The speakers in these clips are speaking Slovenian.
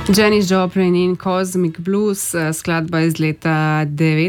Janis Joplin in Cosmic Blues, skladba iz leta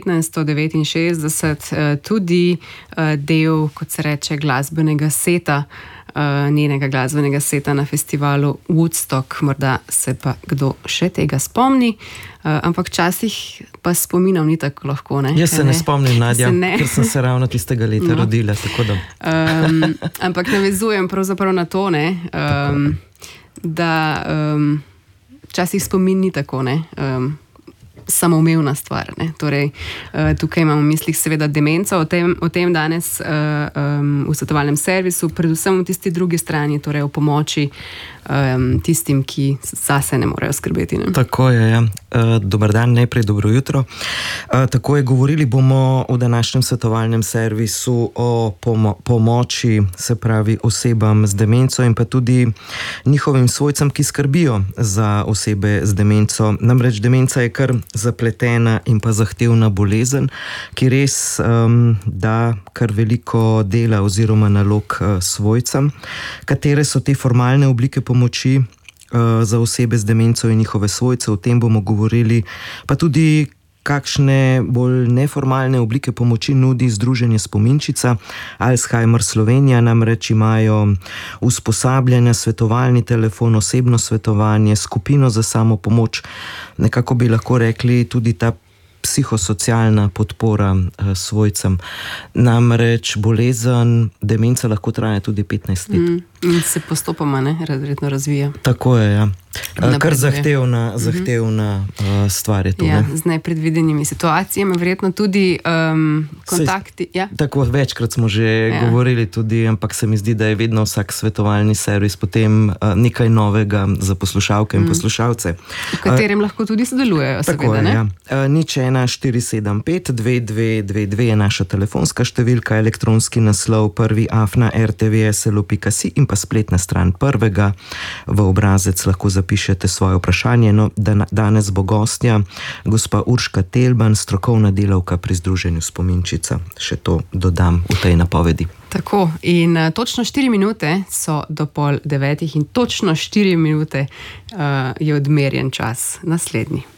1969, tudi del, kot se reče, glasbenega seta, njenega glasbenega seta na festivalu Woodstock. Morda se pa kdo še tega spomni, ampak včasih pa spominov ni tako lahko. Ne? Jaz se ne spomnim, Nadja, ker sem se ravno tistega leta rodila. Tako da. Ampak navezujem pravzaprav na to, ne, da včasih spomin ni tako samoumevna stvar. Ne. Torej, tukaj imamo v mislih seveda demenco, o tem danes v svetovalnem servisu, predvsem v tisti drugi strani, torej o pomoči tistim, ki zase ne morejo skrbeti. Ne. Tako je, ja. Dober dan, najprej dobro jutro. Tako je, govorili bomo v današnjem svetovalnem servisu o pomoči, se pravi osebam z demenco in pa tudi njihovim svojcem, ki skrbijo za osebe z demenco. Namreč demenca je kar zapletena in pa zahtevna bolezen, ki res da kar veliko dela oziroma nalog svojcem. Katere so te formalne oblike pomoči za osebe z demenco in njihove svojce, o tem bomo govorili, pa tudi kakšne bolj neformalne oblike pomoči nudi Združenje Spominčica. Alzheimer Slovenija namreč imajo usposabljanja, svetovalni telefon, osebno svetovanje, skupino za samopomoč, nekako bi lahko rekli tudi ta psihosocialna podpora svojcem. Namreč bolezen demenca lahko traja tudi 15 let. In se postopoma verjetno razvija. Tako je, ja. Kar zahtevna stvar je to. Ja, z nepredvidenimi situacijami, verjetno tudi kontakti. Ja. Tako, večkrat smo že govorili tudi, ampak se mi zdi, da je vedno vsak svetovalni servis potem nekaj novega za poslušalke in poslušalce. V katerem lahko tudi sodelujejo, tako seveda, ne? Ja. 01475-2222 je naša telefonska številka, elektronski naslov prvi@rtvslo.si in pa spletna stran Prvega. V obrazec lahko zapišete svoje vprašanje. No, danes bo gostja gospa Urška Telban, strokovna delavka pri Združenju Spominčica. Še to dodam v tej napovedi. Tako, in točno 4 minute so do 8:30 in točno 4 minute je odmerjen čas. Naslednji.